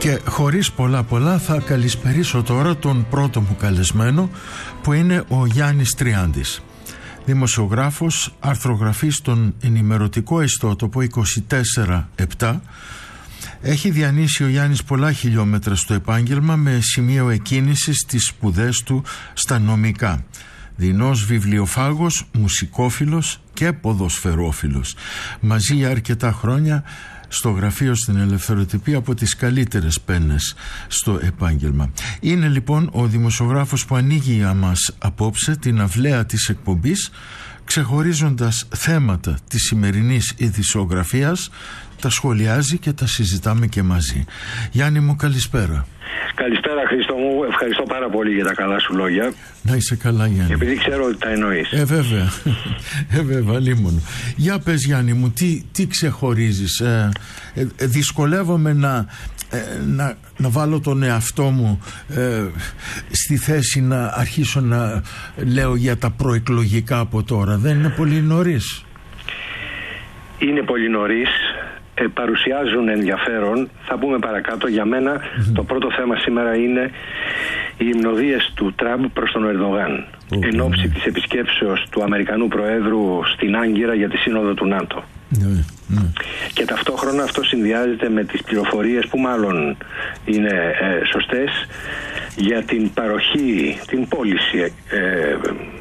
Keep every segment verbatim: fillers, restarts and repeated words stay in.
Και χωρίς πολλά πολλά θα καλησπερίσω τώρα τον πρώτο μου καλεσμένο, που είναι ο Γιάννης Τριάντης, δημοσιογράφος, αρθρογραφής στον ενημερωτικό ιστότοπο είκοσι τέσσερα επτά. Έχει διανύσει ο Γιάννης πολλά χιλιόμετρα στο επάγγελμα, με σημείο εκκίνησης τις σπουδές του στα νομικά. Δεινός βιβλιοφάγος, μουσικόφιλος και ποδοσφαιρόφιλος. Μαζί για αρκετά χρόνια στο γραφείο στην Ελευθεροτυπία, από τις καλύτερες πένες στο επάγγελμα. Είναι λοιπόν ο δημοσιογράφος που ανοίγει για μας απόψε την αυλαία της εκπομπής, ξεχωρίζοντας θέματα της σημερινής ειδησιογραφίας, τα σχολιάζει και τα συζητάμε και μαζί. Γιάννη μου, καλησπέρα. Καλησπέρα Χρήστο μου, ευχαριστώ πάρα πολύ για τα καλά σου λόγια. Να είσαι καλά, Γιάννη. Επειδή ξέρω ότι τα εννοείς. Ε βέβαια, ε βέβαια, λίμωνο. Για πες, Γιάννη μου, τι, τι ξεχωρίζεις? ε, ε, Δυσκολεύομαι να, ε, να, να βάλω τον εαυτό μου ε, στη θέση να αρχίσω να λέω για τα προεκλογικά από τώρα. Δεν είναι πολύ νωρίς? Είναι πολύ νωρίς. Ε, παρουσιάζουν ενδιαφέρον. Θα πούμε παρακάτω. Για μένα mm-hmm. το πρώτο θέμα σήμερα είναι οι υμνοδίες του Τραμπ προς τον Ερντογάν mm-hmm. εν ώψη της επισκέψεως του Αμερικανού Προέδρου στην Άγκυρα για τη Σύνοδο του ΝΑΤΟ. Mm-hmm. Και ταυτόχρονα αυτό συνδυάζεται με τις πληροφορίες που μάλλον είναι ε, σωστές για την παροχή, την πώληση ε, ε,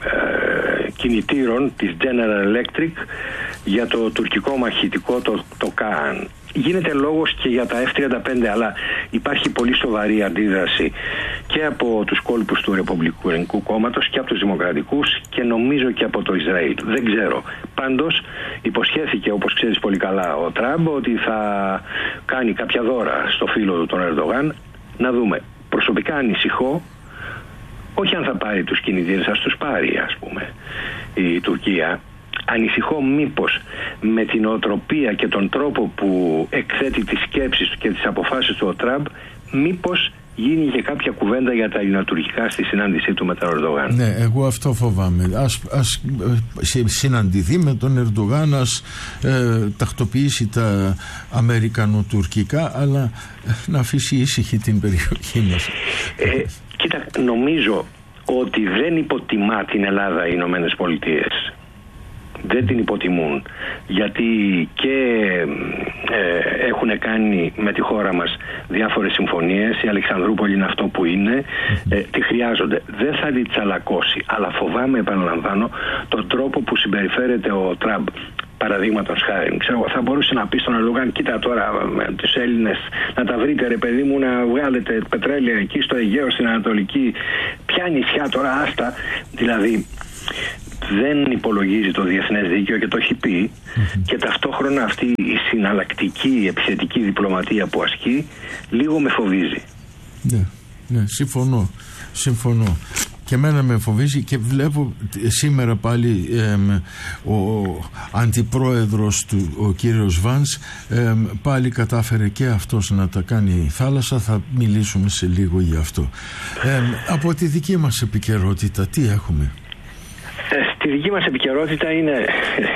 κινητήρων της General Electric για το τουρκικό μαχητικό, το, το ΚΑΑΝ. Γίνεται λόγος και για τα εφ τριάντα πέντε, αλλά υπάρχει πολύ σοβαρή αντίδραση και από τους κόλπους του Ρεπουμπλικανικού Κόμματος και από τους Δημοκρατικούς και νομίζω και από το Ισραήλ. Δεν ξέρω. Πάντως υποσχέθηκε, όπως ξέρεις πολύ καλά, ο Τραμπ ότι θα κάνει κάποια δώρα στο φίλο του τον Ερντογάν. Να δούμε. Προσωπικά ανησυχώ, όχι αν θα πάρει τους κινητήρες, ας τους πάρει ας πούμε η Τουρκία. Ανησυχώ μήπως με την οτροπία και τον τρόπο που εκθέτει τις σκέψεις του και τις αποφάσεις του ο Τραμπ, μήπως γίνει και κάποια κουβέντα για τα ελληνοτουρκικά στη συνάντησή του με τον Ερντογάν. Ναι, εγώ αυτό φοβάμαι. Ας, ας συναντηθεί με τον Ερντογάν, ας ε, τακτοποιήσει τα αμερικανοτουρκικά, αλλά να αφήσει ήσυχη την περιοχή μας. Ε, κοίτα, νομίζω ότι δεν υποτιμά την Ελλάδα οι Ηνωμένες Πολιτείες. Δεν την υποτιμούν, γιατί και ε, έχουν κάνει με τη χώρα μας διάφορες συμφωνίες. Η Αλεξανδρούπολη είναι αυτό που είναι, ε, τη χρειάζονται. Δεν θα την τσαλακώσει, αλλά φοβάμαι, επαναλαμβάνω, τον τρόπο που συμπεριφέρεται ο Τραμπ. Παραδείγματος χάρη, ξέρω, θα μπορούσε να πει στον Ερντογάν: κοίτα τώρα με τους Έλληνες, να τα βρείτε ρε παιδί μου, να βγάλετε πετρέλαιο εκεί στο Αιγαίο, στην Ανατολική. Ποια νησιά τώρα, άστα. Δηλαδή δεν υπολογίζει το διεθνές δίκαιο και το έχει πει, mm-hmm. και ταυτόχρονα αυτή η συναλλακτική, η επιθετική διπλωματία που ασκεί λίγο με φοβίζει. Ναι, ναι, συμφωνώ, συμφωνώ. Και εμένα με φοβίζει, και βλέπω σήμερα πάλι ε, ο αντιπρόεδρος του, ο κύριος Βάνς, ε, πάλι κατάφερε και αυτός να τα κάνει θάλασσα. Θα μιλήσουμε σε λίγο γι' αυτό. Ε, από τη δική μας επικαιρότητα τι έχουμε? Στη δική μας επικαιρότητα είναι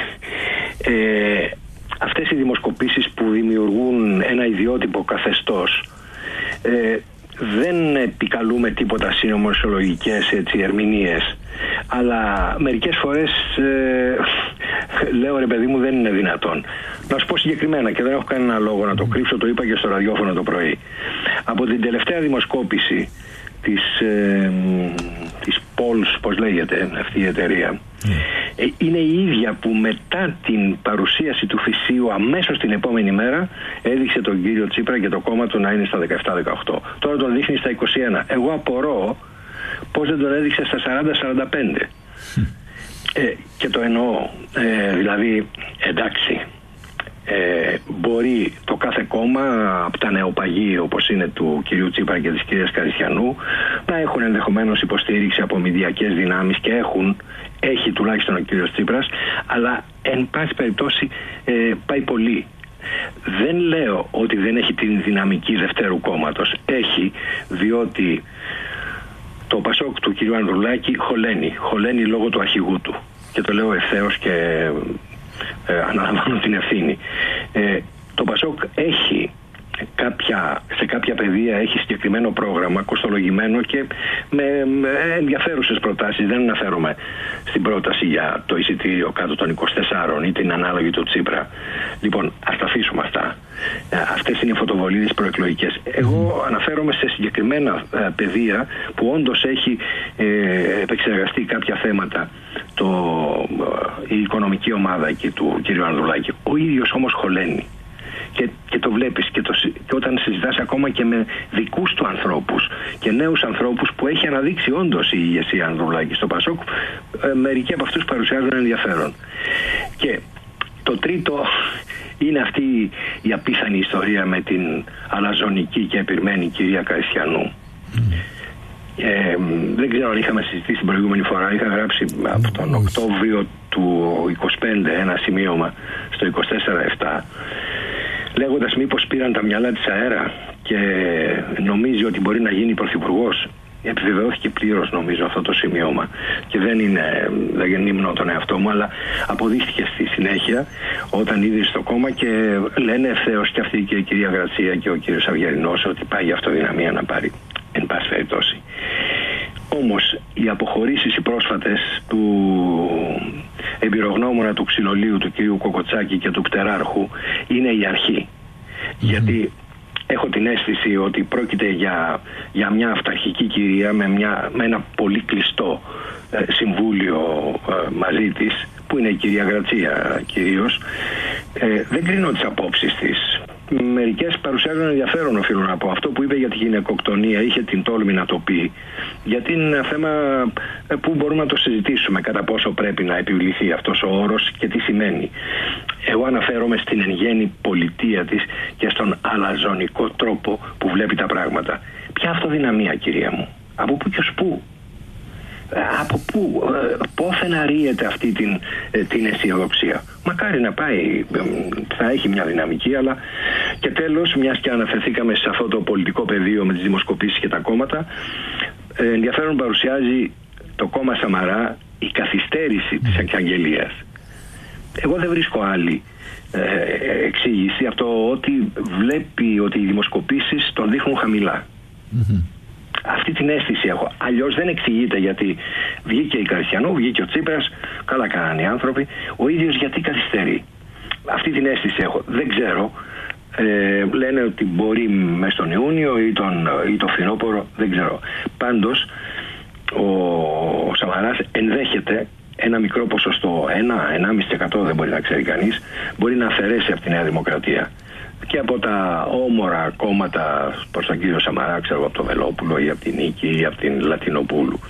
ε, αυτές οι δημοσκοπήσεις που δημιουργούν ένα ιδιότυπο καθεστώς. Ε, δεν επικαλούμε τίποτα συνωμοσιολογικές έτσι, ερμηνείες, αλλά μερικές φορές ε, λέω ρε παιδί μου, δεν είναι δυνατόν. Να σου πω συγκεκριμένα, και δεν έχω κανένα λόγο να το κρύψω, το είπα και στο ραδιόφωνο το πρωί. Από την τελευταία δημοσκόπηση της, ε, της Pulse, πώς λέγεται αυτή η εταιρεία, mm. ε, είναι η ίδια που μετά την παρουσίαση του Φυσίου αμέσως την επόμενη μέρα έδειξε τον κύριο Τσίπρα και το κόμμα του να είναι στα δεκαεπτά δεκαοκτώ. Τώρα τον δείχνει στα είκοσι ένα. Εγώ απορώ πώς δεν τον έδειξε στα σαράντα σαράντα πέντε. Mm. Ε, και το εννοώ, ε, δηλαδή εντάξει, Ε, μπορεί το κάθε κόμμα από τα νεοπαγή όπως είναι του κυρίου Τσίπρα και της κυρίας Καριστιανού να έχουν ενδεχομένως υποστήριξη από μηδιακές δυνάμεις, και έχουν, έχει τουλάχιστον ο κύριος Τσίπρας, αλλά εν πάση περιπτώσει ε, πάει πολύ. Δεν λέω ότι δεν έχει την δυναμική δευτέρου κόμματος. Έχει, διότι το Πασόκ του κυρίου Ανδρουλάκη χωλαίνει, χωλαίνει λόγω του αρχηγού του, και το λέω ευθέως και Ε, αναλαμβάνω την ευθύνη. Ε, το Πασόκ έχει κάποια, σε κάποια πεδία έχει συγκεκριμένο πρόγραμμα, κοστολογημένο και με, με ενδιαφέρουσες προτάσεις. Δεν αναφέρομαι στην πρόταση για το εισιτήριο κάτω των είκοσι τεσσάρων ή την ανάλογη του Τσίπρα. Λοιπόν, ας τα αφήσουμε αυτά. Αυτές είναι οι φωτοβολίδες προεκλογικές. Εγώ αναφέρομαι σε συγκεκριμένα πεδία που όντως έχει ε, επεξεργαστεί κάποια θέματα το, η οικονομική ομάδα εκεί του κ. Ανδρουλάκη. Ο ίδιος όμως χωλαίνει. Και, και το βλέπεις και, το, και όταν συζητάς ακόμα και με δικούς του ανθρώπους και νέους ανθρώπους που έχει αναδείξει όντως η ηγεσία Ανδρουλάκη στο Πασόκ, ε, μερικοί από αυτούς παρουσιάζουν ενδιαφέρον. Και το τρίτο είναι αυτή η απίθανη ιστορία με την αλαζονική και επιρμένη κυρία Καριστιανού. Mm. Ε, δεν ξέρω αν είχαμε συζητήσει την προηγούμενη φορά. Είχα γράψει από τον mm. Οκτώβριο του είκοσι πέντε ένα σημείωμα στο είκοσι τέσσερα επτά, λέγοντας μήπως πήραν τα μυαλά της αέρα και νομίζει ότι μπορεί να γίνει πρωθυπουργός. Επιβεβαιώθηκε πλήρως, νομίζω, αυτό το σημείωμα και δεν είναι, δεν ύμνω τον εαυτό μου, αλλά αποδείχθηκε στη συνέχεια όταν είδε στο κόμμα και λένε ευθέως και αυτή και η κυρία Γρατσία και ο κύριος Αυγερινός ότι πάει για αυτοδυναμία να πάρει, εν πάση περιπτώσει. Όμως οι αποχωρήσεις οι πρόσφατες του εμπειρογνώμονα του ξυλολίου του κυρίου Κοκοτσάκη και του Πτεράρχου είναι η αρχή. Mm-hmm. Γιατί έχω την αίσθηση ότι πρόκειται για, για μια αυταρχική κυρία με, μια, με ένα πολύ κλειστό ε, συμβούλιο ε, μαζί της, που είναι η κυρία Γρατσία κυρίως. Ε, δεν κρίνω τις απόψεις της. Μερικές παρουσιάζουν ενδιαφέρον, οφείλω να πω. Αυτό που είπε για τη γυναικοκτονία είχε την τόλμη να το πει, γιατί είναι ένα θέμα που μπορούμε να το συζητήσουμε κατά πόσο πρέπει να επιβληθεί αυτός ο όρος και τι σημαίνει. Εγώ αναφέρομαι στην εν γέννη πολιτεία της και στον αλαζονικό τρόπο που βλέπει τα πράγματα. Ποια αυτοδυναμία, κυρία μου? Από πού και ως πού? Από πού, πόθεν αρίεται αυτή την, την αισιοδοξία? Μακάρι να πάει, θα έχει μια δυναμική, αλλά και τέλος, μιας και αναφερθήκαμε σε αυτό το πολιτικό πεδίο με τις δημοσκοπήσεις και τα κόμματα, ενδιαφέρον παρουσιάζει το κόμμα Σαμαρά η καθυστέρηση της εξαγγελίας. Εγώ δεν βρίσκω άλλη ε, εξήγηση από το ότι βλέπει ότι οι δημοσκοπήσεις τον δείχνουν χαμηλά. Mm-hmm. Αυτή την αίσθηση έχω. Αλλιώς δεν εξηγείται γιατί βγήκε η Καριστιανού, βγήκε ο Τσίπρας, καλά κάνανε οι άνθρωποι. Ο ίδιος γιατί καθυστερεί? Αυτή την αίσθηση έχω. Δεν ξέρω. Ε, λένε ότι μπορεί μέσα στον Ιούνιο ή τον, ή το φθινόπωρο, δεν ξέρω. Πάντως ο, ο Σαμαράς ενδέχεται ένα μικρό ποσοστό, ένα, ενάμιση τοις εκατό δεν μπορεί να ξέρει κανείς, μπορεί να αφαιρέσει από τη Νέα Δημοκρατία και από τα όμορα κόμματα προς τον κύριο Σαμαρά, ξέρω, από το Βελόπουλο ή από την Νίκη ή από την Λατινοπούλου.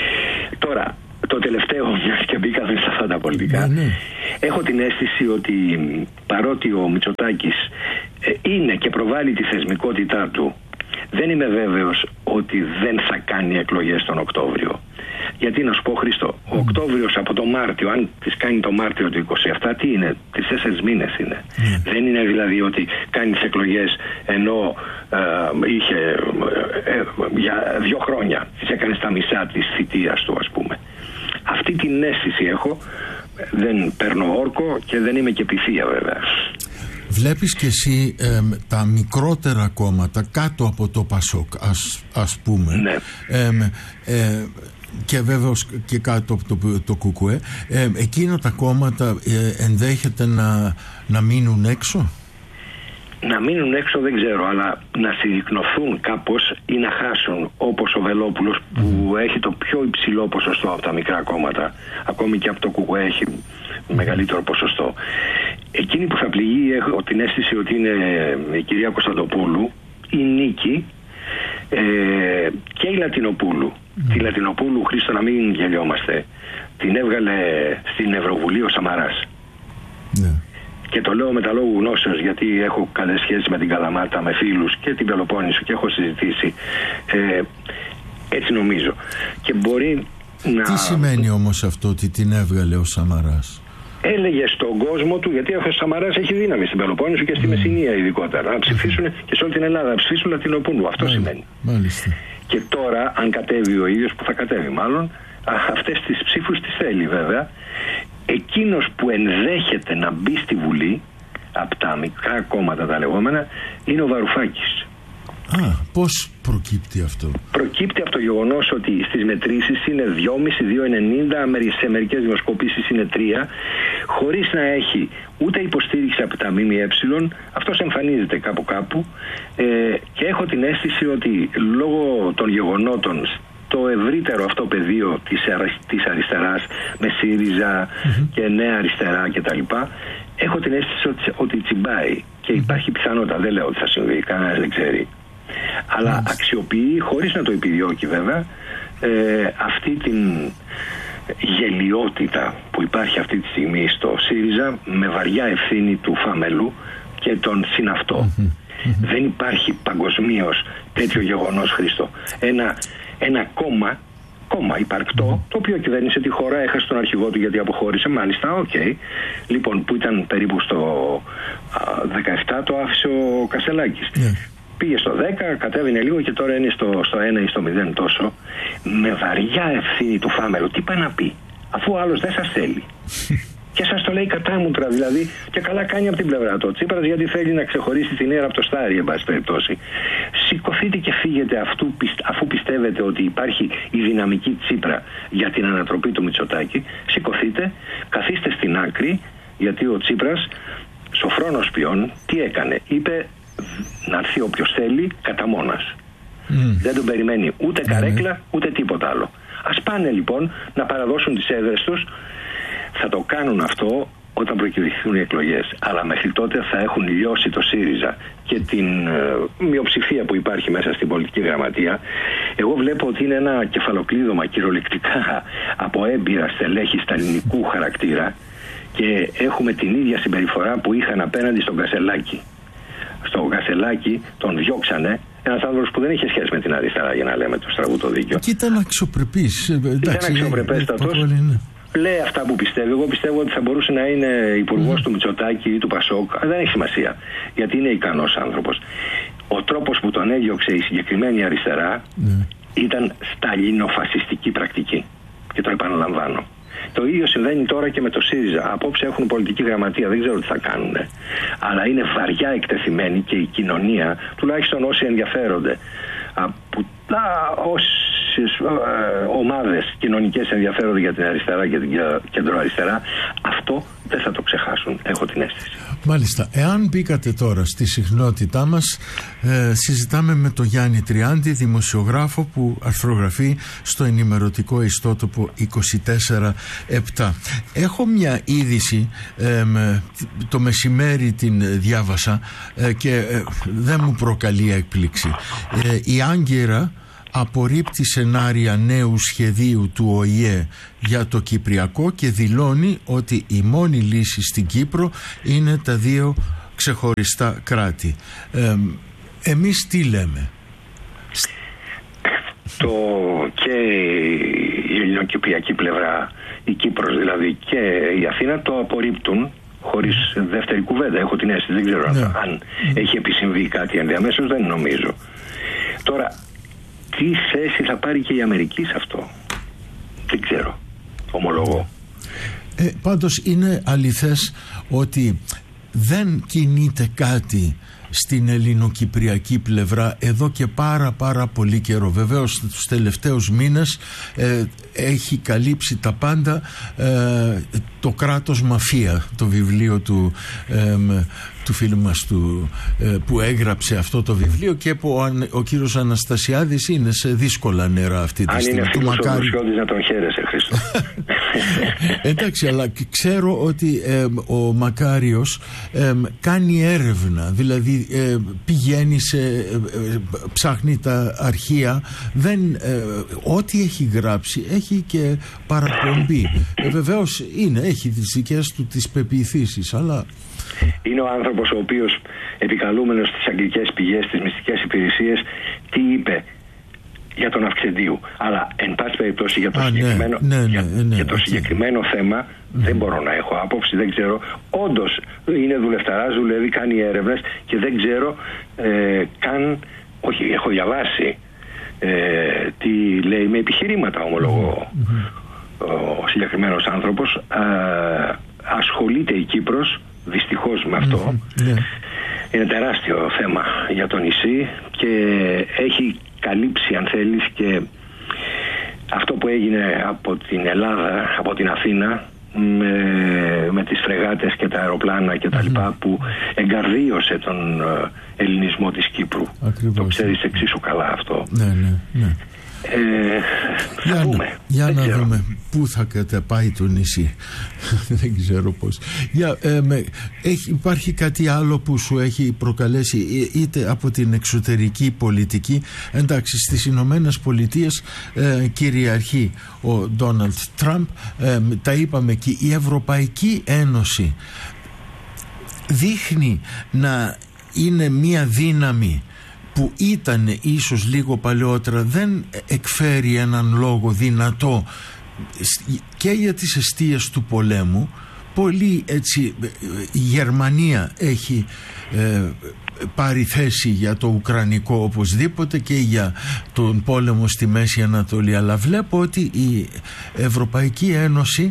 Τώρα, το τελευταίο, μιας και μπήκαμε σε αυτά τα πολιτικά, ναι, ναι. έχω την αίσθηση ότι παρότι ο Μητσοτάκης είναι και προβάλλει τη θεσμικότητά του, δεν είμαι βέβαιος ότι δεν θα κάνει εκλογές τον Οκτώβριο. Γιατί να σου πω, Χρήστο, ο Οκτώβριος από το Μάρτιο, αν τις κάνει το Μάρτιο του είκοσι επτά, τι είναι? Τις τέσσερις μήνες είναι. Mm. Δεν είναι δηλαδή ότι κάνει τις εκλογές ενώ ε, είχε ε, ε, για δύο χρόνια τις έκανε στα μισά της θητείας του, ας πούμε. Αυτή την αίσθηση έχω. Δεν παίρνω όρκο και δεν είμαι και πυθία, βέβαια. Βλέπεις και εσύ ε, τα μικρότερα κόμματα κάτω από το Πασόκ, ας, ας πούμε, ναι. ε, ε, και βέβαια και κάτω από το, το Κουκουέ, ε, εκείνα τα κόμματα ε, ενδέχεται να, να μείνουν έξω? Να μείνουν έξω δεν ξέρω, αλλά να συρρυκνωθούν κάπως ή να χάσουν, όπως ο Βελόπουλος mm. που έχει το πιο υψηλό ποσοστό από τα μικρά κόμματα, ακόμη και από το Κουκουέ έχει μεγαλύτερο ποσοστό. Εκείνη που θα πληγεί, έχω την αίσθηση ότι είναι η κυρία Κωνσταντοπούλου, η Νίκη ε, και η Λατινοπούλου. Mm. Τη Λατινοπούλου, Χρήστο, να μην γελιόμαστε, την έβγαλε στην Ευρωβουλή ο Σαμαράς. Yeah. Και το λέω με τα λόγου γνώσεως, γιατί έχω καλές σχέσεις με την Καλαμάτα, με φίλους και την Πελοπόννησο και έχω συζητήσει. Ε, έτσι νομίζω. Και μπορεί να... Τι σημαίνει όμως αυτό ότι την έβγαλε ο Σαμαράς? Έλεγε στον κόσμο του, γιατί ο Σαμαράς έχει δύναμη στην Πελοπόννησο και στη mm. Μεσσηνία ειδικότερα, να ψηφίσουν mm. και σε όλη την Ελλάδα, να ψηφίσουν Λατινοπούλου. Αυτό Μάλιστα. σημαίνει. Μάλιστα. Και τώρα, αν κατέβει ο ίδιος, που θα κατέβει μάλλον, αυτές τις ψήφους τις θέλει βέβαια. Εκείνος που ενδέχεται να μπει στη Βουλή, από τα μικρά κόμματα τα λεγόμενα είναι ο Βαρουφάκης. Α, πώς προκύπτει αυτό? Προκύπτει από το γεγονός ότι στις μετρήσεις είναι δυόμισι με δύο ενενήντα, σε μερικές δημοσκοπήσεις είναι τρία, χωρίς να έχει ούτε υποστήριξη από τα ΜΜΕ. Αυτός εμφανίζεται κάπου κάπου ε, και έχω την αίσθηση ότι λόγω των γεγονότων το ευρύτερο αυτό πεδίο της, της αριστεράς με ΣΥΡΙΖΑ mm-hmm. και Νέα Αριστερά κτλ. Έχω την αίσθηση ότι, ότι τσιμπάει και υπάρχει πιθανότητα, δεν λέω ότι θα συμβεί, κανένας δεν ξέρει, αλλά mm-hmm. αξιοποιεί, χωρίς να το επιδιώκει βέβαια, ε, αυτή την γελιότητα που υπάρχει αυτή τη στιγμή στο ΣΥΡΙΖΑ με βαριά ευθύνη του φαμελού και τον συναυτό. Mm-hmm. Mm-hmm. Δεν υπάρχει παγκοσμίως τέτοιο γεγονός, Χρήστο. Ένα, ένα κόμμα, κόμμα υπαρκτό, mm-hmm. το οποίο κυβέρνησε τη χώρα, έχασε τον αρχηγό του γιατί αποχώρησε, μάλιστα, οκ. Okay. Λοιπόν, που ήταν περίπου στο α, δεκαεπτά, το άφησε ο Κασελάκης. Yeah. Πήγε στο δέκα, κατέβαινε λίγο και τώρα είναι στο, στο ένα ή στο μηδέν τόσο. Με βαριά ευθύνη του φάμελου. Τι πάει να πει, αφού ο άλλος δεν σας θέλει. Και σας το λέει κατάμουτρα δηλαδή, και καλά κάνει από την πλευρά του. Τσίπρας γιατί θέλει να ξεχωρίσει την αίρα από το στάρι, εν πάση περιπτώσει. Σηκωθείτε και φύγετε αυτού, αφού πιστεύετε ότι υπάρχει η δυναμική Τσίπρα για την ανατροπή του Μητσοτάκη. Σηκωθείτε, καθίστε στην άκρη, γιατί ο Τσίπρας, σοφρόνος ποιόν, τι έκανε? Είπε να έρθει όποιος θέλει κατά μόνας. Mm. Δεν τον περιμένει ούτε καρέκλα ούτε τίποτα άλλο. Ας πάνε λοιπόν να παραδώσουν τις έδρες τους. Θα το κάνουν αυτό όταν προκυρηθούν οι εκλογές. Αλλά μέχρι τότε θα έχουν λιώσει το ΣΥΡΙΖΑ και την ε, μειοψηφία που υπάρχει μέσα στην πολιτική γραμματεία. Εγώ βλέπω ότι είναι ένα κεφαλοκλείδωμα κυριολεκτικά από έμπειρα στελέχη σταλινικού χαρακτήρα και έχουμε την ίδια συμπεριφορά που είχαν απέναντι στον Κασελάκη. Στον Κασελάκη τον διώξανε. Ένας άνθρωπος που δεν είχε σχέση με την αριστερά, για να λέμε το στραβού το δίκιο. Και ήταν αξιοπρεπής. Ήταν αξιοπρεπέστατος. Λέει αυτά που πιστεύει. Εγώ πιστεύω ότι θα μπορούσε να είναι υπουργός mm. του Μητσοτάκη ή του Πασόκ. Αλλά δεν έχει σημασία. Γιατί είναι ικανός άνθρωπος. Ο τρόπος που τον έδιωξε η συγκεκριμένη αριστερά mm. ήταν σταλινοφασιστική πρακτική. Και το επαναλαμβάνω. Το ίδιο συμβαίνει τώρα και με το ΣΥΡΙΖΑ. Απόψε έχουν πολιτική γραμματεία, δεν ξέρω τι θα κάνουν. Αλλά είναι βαριά εκτεθειμένη και η κοινωνία, τουλάχιστον όσοι ενδιαφέρονται από όσες ε, ομάδες κοινωνικές ενδιαφέρονται για την αριστερά και την κεντροαριστερά, αυτό δεν θα το ξεχάσουν, έχω την αίσθηση. Μάλιστα. Εάν μπήκατε τώρα στη συχνότητά μας, ε, συζητάμε με τον Γιάννη Τριάντη, δημοσιογράφο που αρθρογραφεί στο ενημερωτικό ιστότοπο είκοσι τέσσερα επτά. Έχω μια είδηση, ε, το μεσημέρι την διάβασα ε, και ε, δεν μου προκαλεί έκπληξη. Ε, η Άγκυρα απορρίπτει σενάρια νέου σχεδίου του Ο Η Ε για το Κυπριακό και δηλώνει ότι η μόνη λύση στην Κύπρο είναι τα δύο ξεχωριστά κράτη. Ε, εμείς τι λέμε? Το και η ελληνοκυπριακή πλευρά, η Κύπρος δηλαδή και η Αθήνα το απορρίπτουν χωρίς δεύτερη κουβέντα. Έχω την αίσθηση, δεν ξέρω ναι. αν mm. έχει επισυμβεί κάτι ενδιαμέσως, δεν νομίζω. Τώρα, τι θέση θα πάρει και η Αμερική σε αυτό, δεν ξέρω, ομολογώ. Ε, πάντως είναι αληθές ότι δεν κινείται κάτι στην ελληνοκυπριακή πλευρά εδώ και πάρα πάρα πολύ καιρό. Βεβαίως τους τελευταίους μήνες ε, έχει καλύψει τα πάντα ε, το κράτος μαφία, το βιβλίο του ε, του φίλου μας του, ε, που έγραψε αυτό το βιβλίο και που ο, ο κύριος Αναστασιάδης είναι σε δύσκολα νερά αυτή τη στιγμή. Αν είναι φίλος ο Δουσιώδης να τον χαίρεσαι, Χρήστο. Εντάξει, αλλά ξέρω ότι ε, ο Μακάριος ε, κάνει έρευνα, δηλαδή ε, πηγαίνει σε, ε, ε, ψάχνει τα αρχεία, δεν, ε, ό,τι έχει γράψει έχει και παραπομπή. Ε, βεβαίως είναι, έχει τις δικές του τις πεποιηθήσεις, αλλά είναι ο άνθρωπος ο οποίος, επικαλούμενος στις αγγλικές πηγές, στις μυστικές υπηρεσίες, τι είπε για τον Αυξεντίου. Αλλά εν πάση περιπτώσει για το Α, συγκεκριμένο, ναι, ναι, για, ναι, ναι, για το συγκεκριμένο okay. θέμα mm. δεν μπορώ να έχω άποψη, δεν ξέρω. Όντως είναι δουλευταράς, δουλεύει, κάνει έρευνες και δεν ξέρω ε, καν, όχι έχω διαβάσει ε, τι λέει με επιχειρήματα, ομολογώ mm-hmm. ο συγκεκριμένος άνθρωπος. Ε, ασχολείται η Κύπρος δυστυχώς με αυτό. Mm-hmm. Yeah. Είναι τεράστιο θέμα για το νησί και έχει καλύψει, αν θέλεις, και αυτό που έγινε από την Ελλάδα, από την Αθήνα, με, με τις φρεγάτες και τα αεροπλάνα και τα λοιπά, mm-hmm. που εγκαρδίωσε τον ελληνισμό της Κύπρου. Ακριβώς. Το ξέρεις εξίσου καλά αυτό. Ναι, ναι, ναι. Ε, για δούμε. να, για να δούμε πού θα καταπάει το νησί. Δεν ξέρω πώς. Για, ε, με, έχει, υπάρχει κάτι άλλο που σου έχει προκαλέσει, είτε από την εξωτερική πολιτική? Εντάξει, στις Ηνωμένες Πολιτείες ε, κυριαρχεί ο Ντόναλντ Τραμπ, ε, τα είπαμε, και η Ευρωπαϊκή Ένωση δείχνει να είναι μία δύναμη που ήταν ίσως λίγο παλαιότερα, δεν εκφέρει έναν λόγο δυνατό και για τις αιστείες του πολέμου. Πολύ έτσι η Γερμανία έχει ε, πάρει θέση για το ουκρανικό οπωσδήποτε και για τον πόλεμο στη Μέση Ανατολή, αλλά βλέπω ότι η Ευρωπαϊκή Ένωση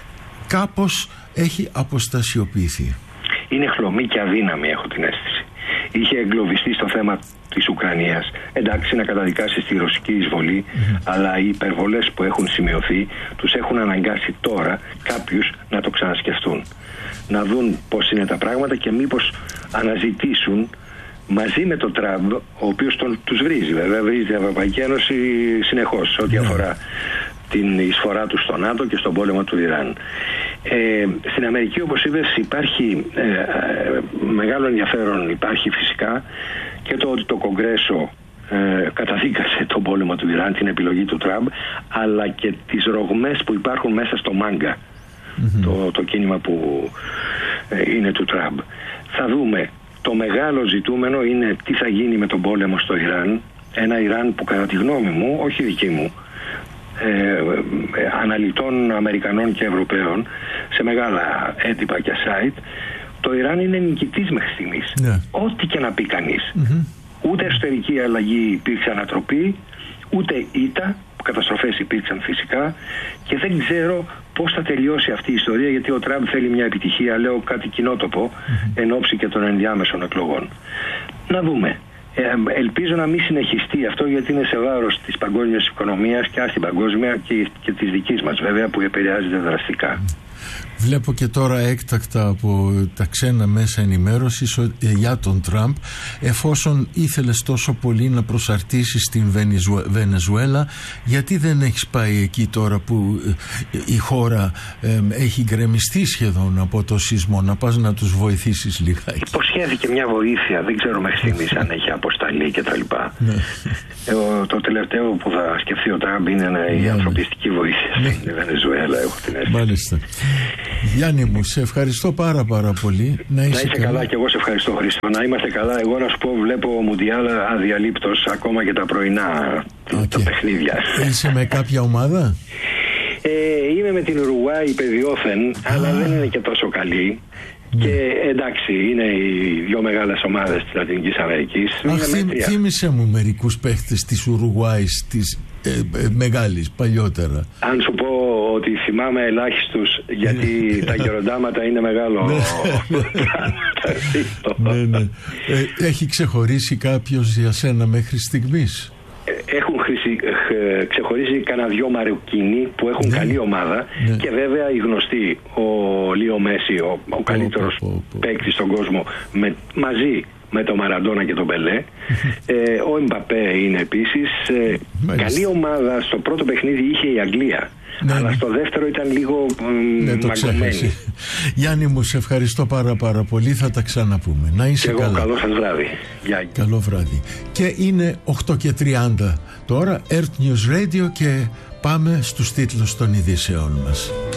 κάπως έχει αποστασιοποιηθεί. Είναι χλωμή και αδύναμη, έχω την αίσθηση. Είχε εγκλωβιστεί στο θέμα της Ουκρανίας. Εντάξει, να καταδικάσει τη ρωσική εισβολή, mm-hmm. αλλά οι υπερβολές που έχουν σημειωθεί τους έχουν αναγκάσει τώρα κάποιους να το ξανασκεφτούν. Να δουν πώς είναι τα πράγματα και μήπως αναζητήσουν μαζί με τον Τραμπ, ο οποίος τον, τους βρίζει, βέβαια, βρίζει την Ευρωπαϊκή Ένωση συνεχώς ό,τι mm-hmm. αφορά την εισφορά του στο ΝΑΤΟ και στον πόλεμο του Ιράν. Ε, στην Αμερική, όπως είπες, υπάρχει ε, ε, μεγάλο ενδιαφέρον, υπάρχει φυσικά και το ότι το Κογκρέσο ε, καταδίκασε τον πόλεμο του Ιράν, την επιλογή του Τραμπ, αλλά και τις ρογμές που υπάρχουν μέσα στο μάγκα, mm-hmm. το, το κίνημα που ε, είναι του Τραμπ. Θα δούμε. Το μεγάλο ζητούμενο είναι τι θα γίνει με τον πόλεμο στο Ιράν, ένα Ιράν που κατά τη γνώμη μου, όχι δική μου, Ε, αναλυτών Αμερικανών και Ευρωπαίων σε μεγάλα έντυπα και site, το Ιράν είναι νικητής μέχρι στιγμής. Yeah. Ό,τι και να πει κανείς. Mm-hmm. Ούτε εσωτερική αλλαγή υπήρξε ανατροπή, ούτε ήττα, καταστροφές υπήρξαν φυσικά, και δεν ξέρω πώς θα τελειώσει αυτή η ιστορία, γιατί ο Τραμπ θέλει μια επιτυχία, λέω κάτι κοινότοπο, mm-hmm. εν ώψη και των ενδιάμεσων εκλογών. Να δούμε. Ε, ελπίζω να μην συνεχιστεί αυτό, γιατί είναι σε βάρος της παγκόσμιας οικονομίας και στην παγκόσμια και, και της δικής μας, βέβαια, που επηρεάζεται δραστικά. Βλέπω και τώρα έκτακτα από τα ξένα μέσα ενημέρωσης για τον Τραμπ, εφόσον ήθελες τόσο πολύ να προσαρτήσεις την Βενεζουέλα, γιατί δεν έχεις πάει εκεί τώρα που η χώρα ε, έχει γκρεμιστεί σχεδόν από το σεισμό, να πας να τους βοηθήσεις λιγάκι? Υποσχέθηκε μια βοήθεια, δεν ξέρω μέχρι στιγμής αν έχει αποσταλεί κτλ. ε, το τελευταίο που θα σκεφτεί ο Τραμπ είναι η ανθρωπιστική βοήθεια στην Βενεζουέλα, έχω την αίσθηση. Μάλιστα. Γιάννη μου, σε ευχαριστώ πάρα πάρα πολύ. Να είσαι, να είσαι καλά. καλά και εγώ σε ευχαριστώ, Χρήστο. Να είμαστε καλά. Εγώ να σου πω, βλέπω Μουντιάλ αδιαλείπτος ακόμα και τα πρωινά okay. τα παιχνίδια. Είσαι με κάποια ομάδα? Ε, είμαι με την Ουρουάη παιδιόφεν, ah. αλλά δεν είναι και τόσο καλή. Ναι. Και εντάξει, είναι οι δύο μεγάλες ομάδες της Λατινικής Αμερικής. Αχ, θύ, θύμισε μου μερικούς παίχτες της Ουρουγουάης, της ε, ε, μεγάλης, παλιότερα. Αν σου πω ότι θυμάμαι ελάχιστους, γιατί τα γεροντάματα είναι μεγάλο. ναι, ναι. Ε, έχει ξεχωρίσει κάποιος για σένα μέχρι στιγμής? Έχουν χρησι... ξεχωρίσει κανένα δυο Μαροκινοί που έχουν ναι. καλή ομάδα, ναι. και βέβαια οι γνωστοί, ο Λίο Μέση, ο, ο καλύτερος oh, oh, oh, oh. παίκτης στον κόσμο, με, μαζί με τον Μαραντόνα και τον Πελέ. ε, ο Εμπαπέ είναι επίσης. Ε, καλή ομάδα. Στο πρώτο παιχνίδι είχε η Αγγλία. Ναι, αλλά ναι. στο δεύτερο ήταν λίγο ναι, μαγκωμένη. Γιάννη μου, σε ευχαριστώ πάρα πάρα πολύ. Θα τα ξαναπούμε. Να είσαι και καλά. Εγώ, καλό σας βράδυ. Γεια. Καλό βράδυ. Και είναι οκτώ και τριάντα τώρα, Earth News Radio, και πάμε στους τίτλους των ειδήσεών μας.